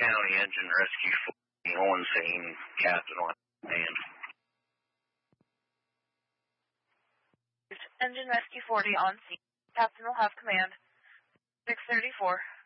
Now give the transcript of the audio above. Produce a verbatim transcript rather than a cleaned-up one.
County Engine Rescue forty on scene. Captain on command. Engine Rescue forty on scene. Captain will have command. six thirty-four.